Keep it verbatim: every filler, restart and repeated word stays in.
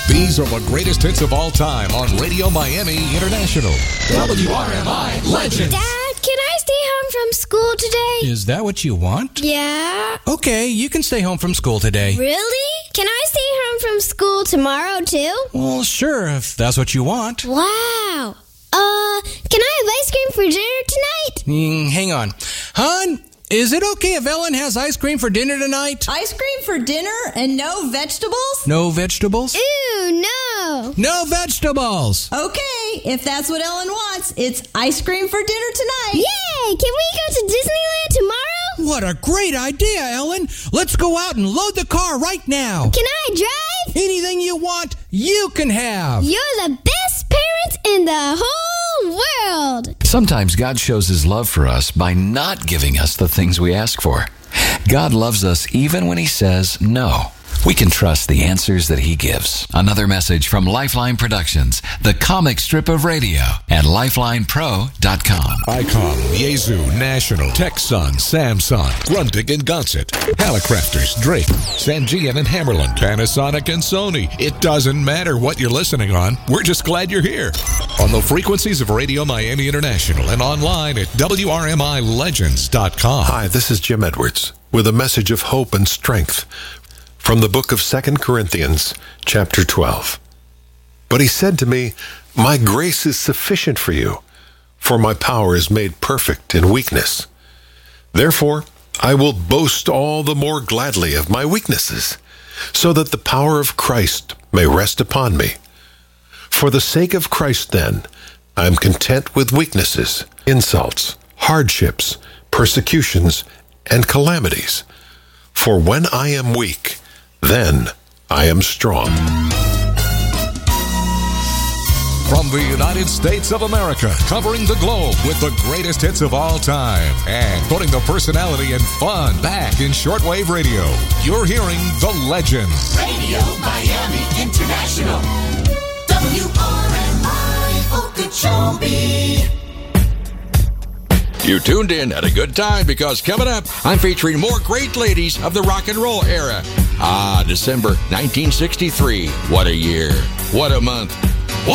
These are the greatest hits of all time on Radio Miami International. W R M I Legends. Dad, can I stay home from school today? Is that what you want? Yeah. Okay, you can stay home from school today. Really? Can I stay home from school tomorrow too? Well, sure, if that's what you want. Wow. Uh, can I have ice cream for dinner tonight? Mm, hang on. Hon, is it okay if Ellen has ice cream for dinner tonight? Ice cream for dinner and no vegetables? No vegetables? Ew, no. No vegetables. Okay, if that's what Ellen wants, it's ice cream for dinner tonight. Yay! Can we go to Disneyland tomorrow? What a great idea, Ellen. Let's go out and load the car right now. Can I drive? Anything you want, you can have. You're the best parents in the whole world. Sometimes God shows His love for us by not giving us the things we ask for. God loves us even when He says no. We can trust the answers that He gives. Another message from Lifeline Productions, the comic strip of radio, at lifeline pro dot com. Icon, Yaesu, National, Texan, Samsung, Grundig and Gonset, Hallicrafters, Drake, Sangean and Hammerland, Panasonic and Sony. It doesn't matter what you're listening on. We're just glad you're here. On the frequencies of Radio Miami International and online at W R M I legends dot com. Hi, this is Jim Edwards with a message of hope and strength from the book of Second Corinthians, chapter twelve. But he said to me, "My grace is sufficient for you, for my power is made perfect in weakness. Therefore, I will boast all the more gladly of my weaknesses, so that the power of Christ may rest upon me. For the sake of Christ, then, I am content with weaknesses, insults, hardships, persecutions, and calamities. For when I am weak, then I am strong." From the United States of America, covering the globe with the greatest hits of all time and putting the personality and fun back in shortwave radio, you're hearing The Legends. Radio Miami International. W R M I Okeechobee. You tuned in at a good time because coming up, I'm featuring more great ladies of the rock and roll era. Ah, December nineteen sixty-three. What a year. What a month.